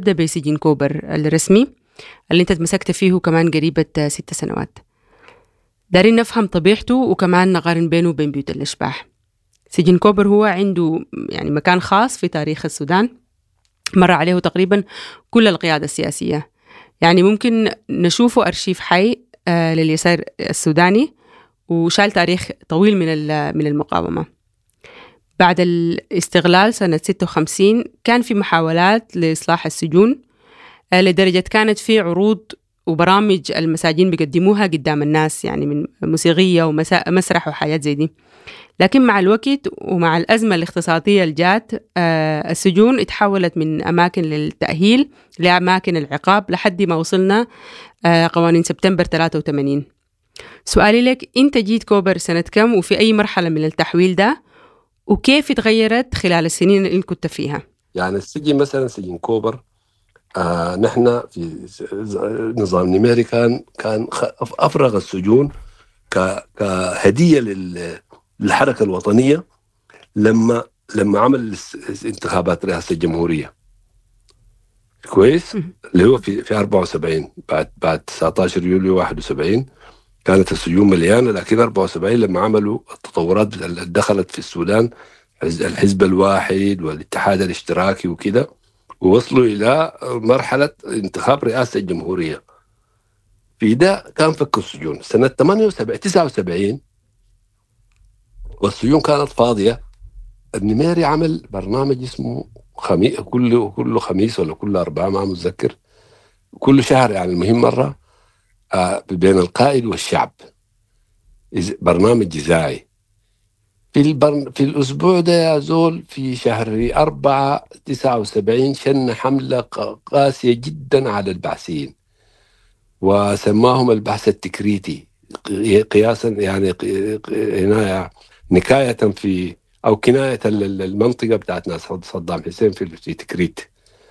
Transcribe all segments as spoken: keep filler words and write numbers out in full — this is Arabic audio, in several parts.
نبدأ بسجن كوبر الرسمي اللي انت تمسكت فيه كمان قريبة ست سنوات. دارين نفهم طبيعته وكمان نقارن بينه وبين بيوت الأشباح. سجن كوبر هو عنده يعني مكان خاص في تاريخ السودان، مر عليه تقريبا كل القيادة السياسية. يعني ممكن نشوفه أرشيف حي آه لليسار السوداني، وشال تاريخ طويل من من المقاومة. بعد الاستغلال سنة ستة وخمسين كان في محاولات لإصلاح السجون آه لدرجة كانت في عروض وبرامج المساجين بيقدموها قدام الناس، يعني من موسيقية ومسرح وحاجات زي دي. لكن مع الوقت ومع الأزمة الاقتصادية الجات آه السجون اتحولت من أماكن للتأهيل لأماكن العقاب لحد ما وصلنا آه قوانين سبتمبر ثلاثة وثمانين. سؤالي لك، أنت جيت كوبر سنة كم وفي أي مرحلة من التحويل ده، وكيف اتغيرت خلال السنين اللي كنت فيها؟ يعني السجن مثلا سجن كوبر آه نحن في نظام نميري كان كان أفرغ السجون كهدية للحركة الوطنية لما لما عمل انتخابات رئاسة الجمهورية كويس اللي هو في في أربعة وسبعين بعد بعد تسعة عشر يوليو واحد وسبعين كانت السجون مليانة. لكن أربعة وسبعين لما عملوا التطورات اللي دخلت في السودان الحزب الواحد والاتحاد الاشتراكي وكده، ووصلوا إلى مرحلة انتخاب رئاسة الجمهورية. في ده كان فك السجون سنة ثمانية وسبعين تسعة وسبعين والسجون كانت فاضية. النميري عمل برنامج اسمه خميس كل كل خميس ولا كل أربعة ما متذكر، كل شهر يعني المهم مرة آه بين القائد والشعب، برنامج إذاعي. في البرن في الأسبوع ده يا زول في شهر أربعة تسعة وسبعين شن حملة قاسية جدا على البعثيين وسماهم البعث التكريتي، قياسا يعني هنا نكاية في أو كناية المنطقة بتاعت ناس صدام حسين في تكريت.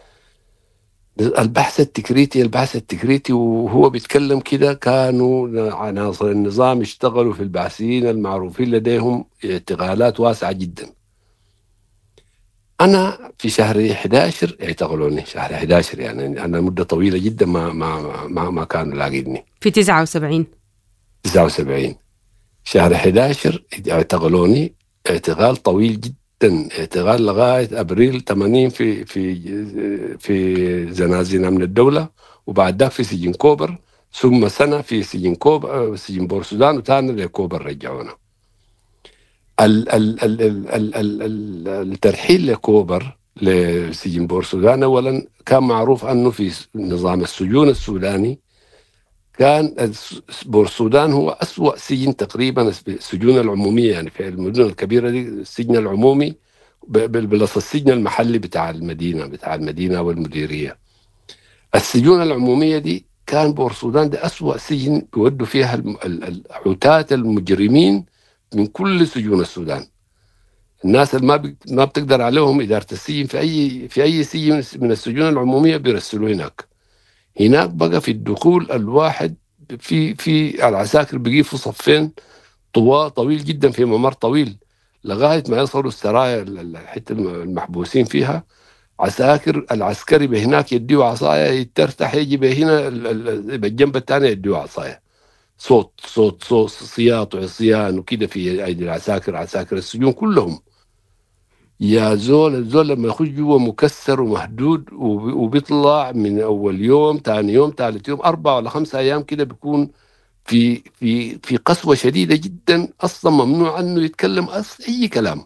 البحث التكريتي البحث التكريتي وهو بيتكلم كده كانوا عناصر النظام اشتغلوا في البعثيين المعروفين لديهم اعتقالات واسعة جدا. أنا في شهر أحد عشر اعتقلوني، شهر أحد عشر يعني أنا مدة طويلة جدا ما ما ما, ما كانوا لاقيني. في تسعة وسبعين تسعة وسبعين شهر أحد عشر اعتقلوني اعتقال طويل جدا، اعتقال لغاية أبريل ثمانين في في في زنازين من الدولة، وبعد ذاك في سجن كوبر، ثم سنة في سجن كوبر سجن بورسودان، وثاني لكوبر رجعونا. ال ال ال ال ال ال الترحيل لكوبر لسجن بورسودان أولا كان معروف أنه في نظام السجون السوداني كان بورسودان هو أسوأ سجن تقريبا، السجون العمومية يعني في المدن الكبيرة دي السجن العمومي بلس السجن المحلي بتاع المدينة بتاع المدينة والمديرية. السجون العمومية دي كان بورسودان ده أسوأ سجن بيودوا فيها العتاة المجرمين من كل سجون السودان. الناس اللي ما ما بتقدر عليهم إدارة السجن في أي في أي سجن من السجون العمومية بيرسلوا هناك. هناك بقى في الدخول الواحد في في العساكر بيقفوا صفين طوال طويل جدا في ممر طويل لغاية ما يصلوا السرايا الحتة المحبوسين فيها. عساكر العسكري بهناك يديه عصاية يترتاح يجي بهنا بالجنب الثاني يديه عصاية، صوت صوت صوت صياط وعصيان وكده في أيدي العساكر عساكر السجون كلهم. يا زول الزول لما يخش جوا مكسر ومهدود وبيطلع من أول يوم ثاني يوم ثالث يوم أربعة ولا خمسة أيام كده بيكون في في في قسوة شديدة جدا، أصلا ممنوع أنه يتكلم أصلا أي كلام.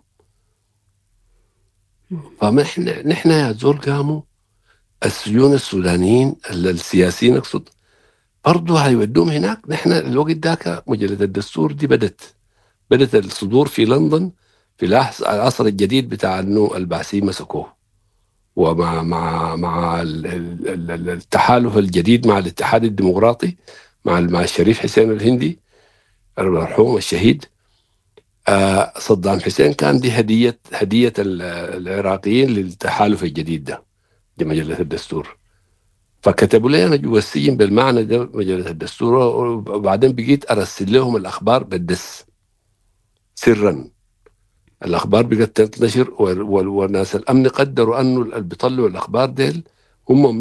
فنحن نحن يا زول قاموا السجون السودانيين السياسيين أقصد برضو هيودوهم هناك. نحن الوقت ذاك مجلة الدستور دي بدت بدت الصدور في لندن في العصر الجديد بتاع أنه البعثيين مسكوه، ومع مع مع التحالف الجديد مع الاتحاد الديمقراطي مع مع الشريف حسين الهندي المرحوم الشهيد. آه صدام حسين كان دي هدية هدية العراقيين للتحالف الجديد ده لمجلة الدستور، فكتبوا لي أنا جوا السجن بالمعنى ده مجلة الدستور، وبعدين بقيت أرسل لهم الأخبار بالدس سرا. الأخبار بقت تنتشر والناس الأمن قدروا أنه اللي بيطلعوا الأخبار ديل هم